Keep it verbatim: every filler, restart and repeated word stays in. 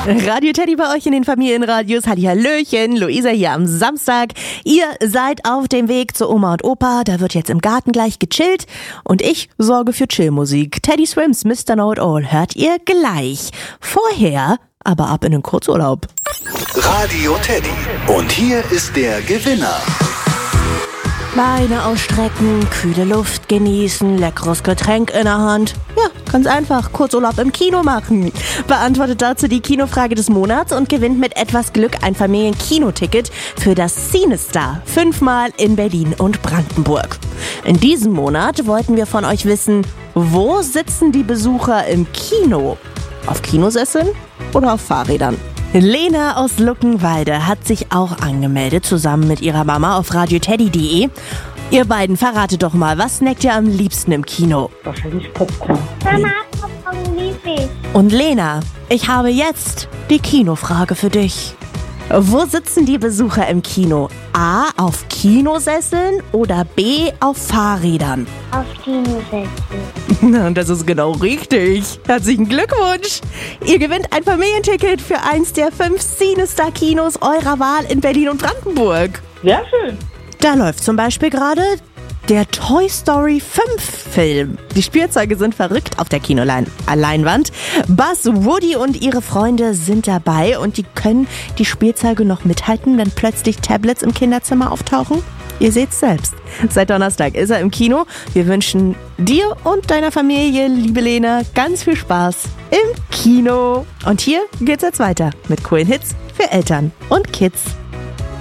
Radio Teddy bei euch in den Familienradios. Hallihallöchen, Luisa hier am Samstag. Ihr seid auf dem Weg zu Oma und Opa. Da wird jetzt im Garten gleich gechillt. Und ich sorge für Chillmusik. Teddy Swims, Mister Know It All hört ihr gleich. Vorher aber ab in den Kurzurlaub. Radio Teddy. Und hier ist der Gewinner. Beine ausstrecken, kühle Luft genießen, leckeres Getränk in der Hand. Ja, ganz einfach, Kurzurlaub im Kino machen. Beantwortet dazu die Kinofrage des Monats und gewinnt mit etwas Glück ein Familienkinoticket für das CineStar. Fünfmal in Berlin und Brandenburg. In diesem Monat wollten wir von euch wissen, wo sitzen die Besucher im Kino? Auf Kinosesseln oder auf Fahrrädern? Lena aus Luckenwalde hat sich auch angemeldet, zusammen mit ihrer Mama auf radioteddy punkt de. Ihr beiden, verratet doch mal, was snackt ihr am liebsten im Kino? Wahrscheinlich Popcorn. Mama, Popcorn lieb ich. Und Lena, ich habe jetzt die Kinofrage für dich. Wo sitzen die Besucher im Kino? A, auf Kinosesseln oder B, auf Fahrrädern? Auf Kinosesseln. Na, und das ist genau richtig. Herzlichen Glückwunsch. Ihr gewinnt ein Familienticket für eins der fünf CineStar-Kinos eurer Wahl in Berlin und Brandenburg. Sehr schön. Da läuft zum Beispiel gerade der Toy Story fünf Film. Die Spielzeuge sind verrückt auf der Kinoleinwand. Buzz, Woody und ihre Freunde sind dabei und die können die Spielzeuge noch mithalten, wenn plötzlich Tablets im Kinderzimmer auftauchen. Ihr seht's selbst. Seit Donnerstag ist er im Kino. Wir wünschen dir und deiner Familie, liebe Lena, ganz viel Spaß im Kino. Und hier geht's jetzt weiter mit coolen Hits für Eltern und Kids.